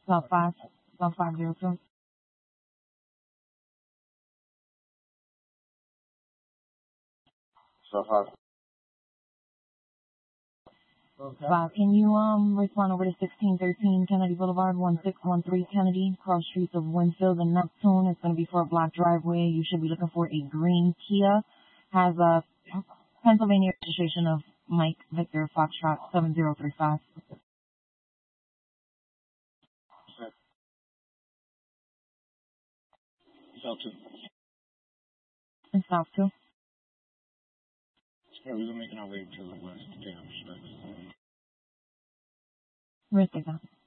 South 502. So far. Can you respond over to 1613 Kennedy Boulevard, 1613 Kennedy, cross streets of Winfield and Neptune. It's going to be for a black driveway. You should be looking for a green Kia. Has a Pennsylvania registration of Mike Victor Foxtrot 7035. South 2. And South 2. Yeah, we're making our way to the west. Damn, Where's that?